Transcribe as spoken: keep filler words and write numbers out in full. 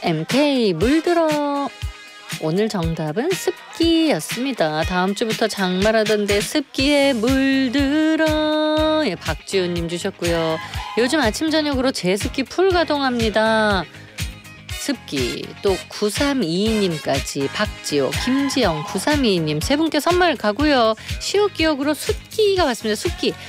엠케이 물들어. 오늘 정답은 습기였습니다. 다음 주부터 장마라던데 습기에 물들어. 예, 박지훈님 주셨고요. 요즘 아침 저녁으로 제습기 풀 가동합니다. 습기. 또 구삼이이님까지 박지호, 김지영, 구삼이이님 세 분께 선물 가고요. 시옷 기억으로 숫기가 왔습니다. 숫기.